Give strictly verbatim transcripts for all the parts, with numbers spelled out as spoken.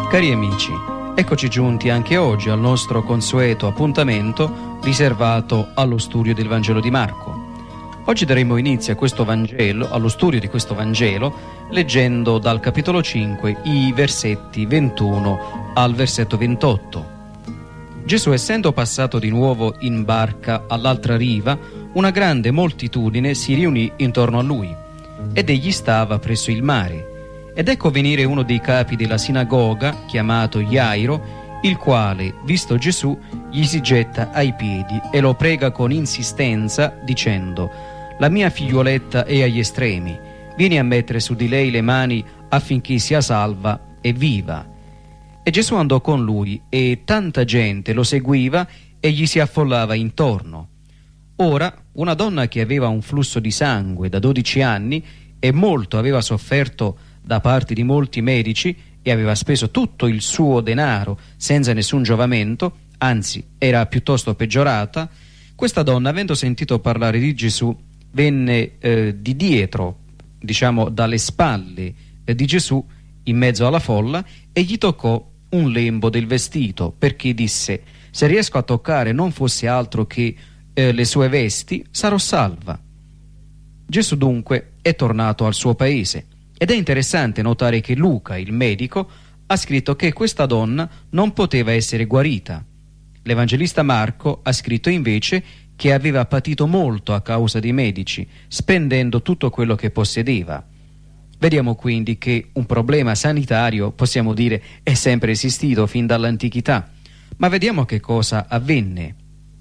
Cari amici, eccoci giunti anche oggi al nostro consueto appuntamento riservato allo studio del Vangelo di Marco. Oggi daremo inizio a questo Vangelo, allo studio di questo Vangelo, leggendo dal capitolo cinque i versetti ventuno al versetto ventotto. Gesù, essendo passato di nuovo in barca all'altra riva, una grande moltitudine si riunì intorno a lui, ed egli stava presso il mare. Ed ecco venire uno dei capi della sinagoga, chiamato Jairo, il quale, visto Gesù, gli si getta ai piedi e lo prega con insistenza, dicendo: «La mia figlioletta è agli estremi, vieni a mettere su di lei le mani affinché sia salva e viva». E Gesù andò con lui, e tanta gente lo seguiva e gli si affollava intorno. Ora, una donna che aveva un flusso di sangue da dodici anni e molto aveva sofferto da parte di molti medici e aveva speso tutto il suo denaro senza nessun giovamento, anzi era piuttosto peggiorata, questa donna, avendo sentito parlare di Gesù, venne eh, di dietro, diciamo dalle spalle eh, di Gesù, in mezzo alla folla, e gli toccò un lembo del vestito, perché disse: «Se riesco a toccare non fosse altro che eh, le sue vesti, sarò salva». Gesù dunque è tornato al suo paese. Ed è interessante notare che Luca, il medico, ha scritto che questa donna non poteva essere guarita. L'Evangelista Marco ha scritto invece che aveva patito molto a causa dei medici, spendendo tutto quello che possedeva. Vediamo quindi che un problema sanitario, possiamo dire, è sempre esistito fin dall'antichità. Ma vediamo che cosa avvenne.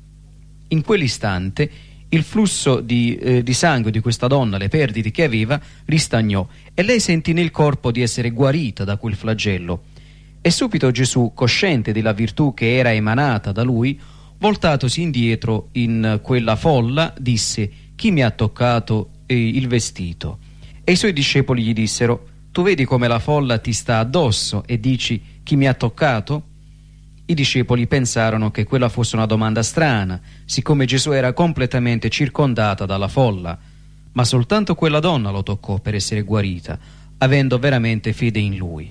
In quell'istante il flusso di, eh, di sangue di questa donna, le perdite che aveva, ristagnò e lei sentì nel corpo di essere guarita da quel flagello. E subito Gesù, cosciente della virtù che era emanata da lui, voltatosi indietro in quella folla, disse: «Chi mi ha toccato eh, il vestito?» E i suoi discepoli gli dissero: «Tu vedi come la folla ti sta addosso e dici: chi mi ha toccato?» I discepoli pensarono che quella fosse una domanda strana, siccome Gesù era completamente circondata dalla folla, ma soltanto quella donna lo toccò per essere guarita, avendo veramente fede in lui.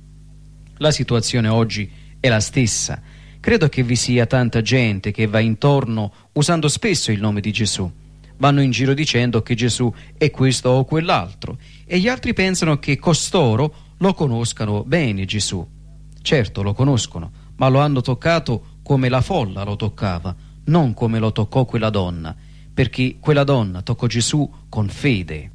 La situazione oggi è la stessa. Credo che vi sia tanta gente che va intorno usando spesso il nome di Gesù. Vanno in giro dicendo che Gesù è questo o quell'altro, e gli altri pensano che costoro lo conoscano bene Gesù. Certo, lo conoscono, ma lo hanno toccato come la folla lo toccava, non come lo toccò quella donna, perché quella donna toccò Gesù con fede.